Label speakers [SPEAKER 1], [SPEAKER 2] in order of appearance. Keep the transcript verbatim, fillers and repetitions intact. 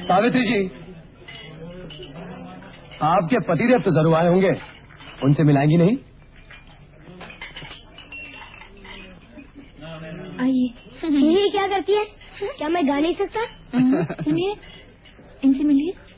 [SPEAKER 1] सावित्री जी, आपके पतिदेव तो जरूर आए होंगे, उनसे मिलाएंगी नहीं?
[SPEAKER 2] आइए।
[SPEAKER 3] ये क्या करती है? क्या मैं गा नहीं सकता?
[SPEAKER 2] सुनिए, इनसे मिलिए।